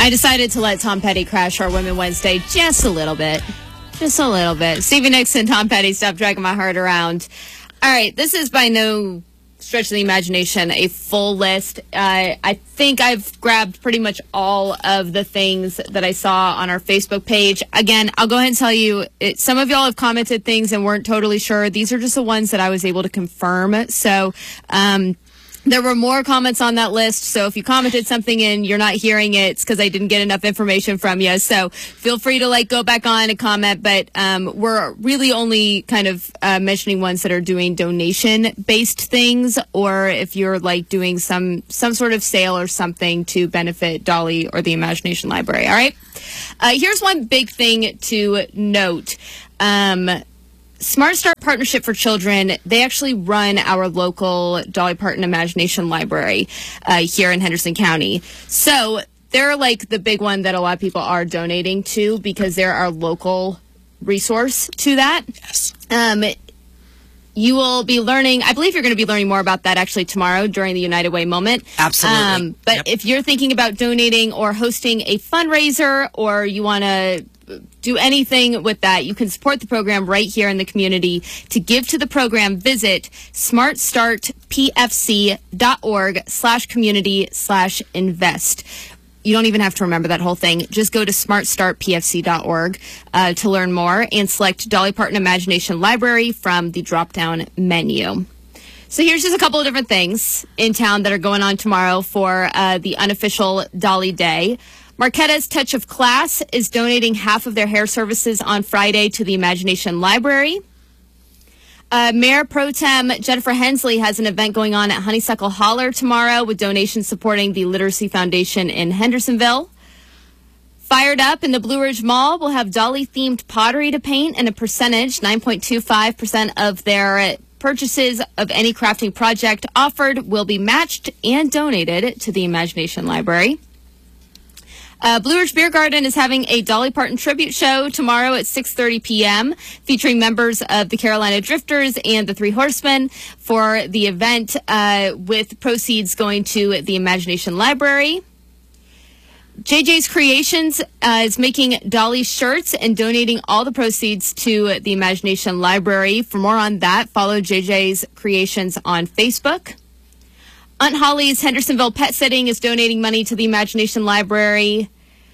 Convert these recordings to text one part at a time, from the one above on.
I decided to let Tom Petty crash our Women Wednesday just a little bit. Just a little bit. Stevie Nicks and Tom Petty, Stop Dragging My Heart Around. All right, this is by no stretch of the imagination a full list. I think I've grabbed pretty much all of the things that I saw on our Facebook page. Again, I'll go ahead and tell you, some of y'all have commented things and weren't totally sure. These are just the ones that I was able to confirm. So, there were more comments on that list, so if you commented something and you're not hearing it, it's because I didn't get enough information from you. So feel free to go back on and comment, but we're really only kind of mentioning ones that are doing donation-based things, or if you're doing some sort of sale or something to benefit Dolly or the Imagination Library. All right. Here's one big thing to note. Smart Start Partnership for Children, they actually run our local Dolly Parton Imagination Library here in Henderson County. So they're the big one that a lot of people are donating to because they're our local resource to that. Yes. You will be learning, I believe you're going to be learning more about that actually tomorrow during the United Way moment. Absolutely. But if you're thinking about donating or hosting a fundraiser, or you want to do anything with that, you can support the program right here in the community. To give to the program, visit smartstartpfc.org/community/invest. You don't even have to remember that whole thing. Just go to smartstartpfc.org to learn more and select Dolly Parton Imagination Library from the drop-down menu. So here's just a couple of different things in town that are going on tomorrow for the unofficial Dolly Day. Marquetta's Touch of Class is donating half of their hair services on Friday to the Imagination Library. Mayor Pro Tem Jennifer Hensley has an event going on at Honeysuckle Holler tomorrow with donations supporting the Literacy Foundation in Hendersonville. Fired Up in the Blue Ridge Mall will have Dolly-themed pottery to paint, and a percentage, 9.25% of their purchases of any crafting project offered will be matched and donated to the Imagination Library. Blue Ridge Beer Garden is having a Dolly Parton tribute show tomorrow at 6:30 p.m. featuring members of the Carolina Drifters and the Three Horsemen for the event, with proceeds going to the Imagination Library. JJ's Creations is making Dolly shirts and donating all the proceeds to the Imagination Library. For more on that, follow JJ's Creations on Facebook. Aunt Holly's Hendersonville Pet Sitting is donating money to the Imagination Library.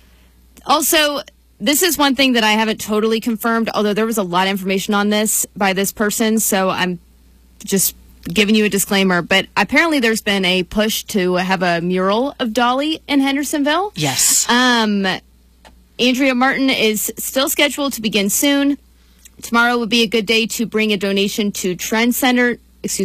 Also, this is one thing that I haven't totally confirmed, although there was a lot of information on this by this person, so I'm just giving you a disclaimer. But apparently there's been a push to have a mural of Dolly in Hendersonville. Yes. Andrea Martin is still scheduled to begin soon. Tomorrow would be a good day to bring a donation to Trendsetters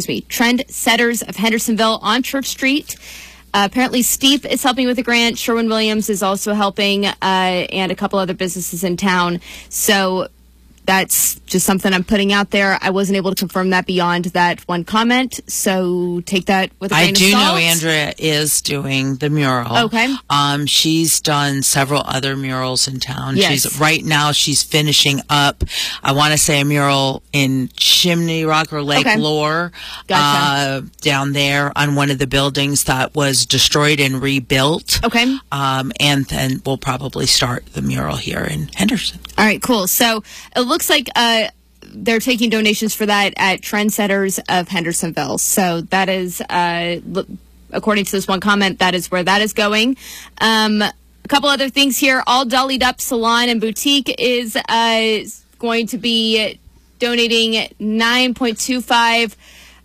of Hendersonville on Church Street. Apparently Steep is helping with the grant. Sherwin-Williams is also helping, and a couple other businesses in town. So that's just something I'm putting out there. I wasn't able to confirm that beyond that one comment, so take that with a grain of salt. I do know Andrea is doing the mural. Okay. She's done several other murals in town. Yes. Right now she's finishing up, I want to say, a mural in Chimney Rock or Lake Lore. Gotcha. Down there on one of the buildings that was destroyed and rebuilt. Okay. And then we'll probably start the mural here in Henderson. All right, cool. So it looks like they're taking donations for that at Trendsetters of Hendersonville. So that is, according to this one comment, that is where that is going. A couple other things here. All Dollied Up Salon and Boutique is going to be donating $9.25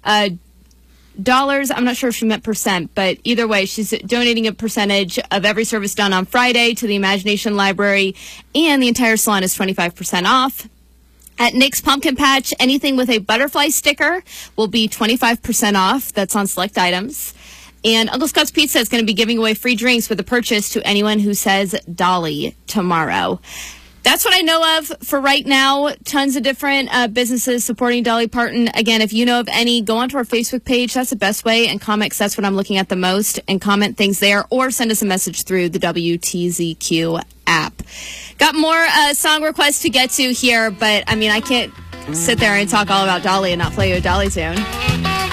dollars. I'm not sure if she meant percent, but either way, she's donating a percentage of every service done on Friday to the Imagination Library, and the entire salon is 25% off. At Nick's Pumpkin Patch, anything with a butterfly sticker will be 25% off. That's on select items. And Uncle Scott's Pizza is going to be giving away free drinks with a purchase to anyone who says Dolly tomorrow. That's what I know of for right now. Tons of different businesses supporting Dolly Parton. Again, if you know of any, go onto our Facebook page. That's the best way, and comment, 'cause that's what I'm looking at the most, and comment things there, or send us a message through the WTZQ app. Got more song requests to get to here, but I mean, I can't sit there and talk all about Dolly and not play you a Dolly tune.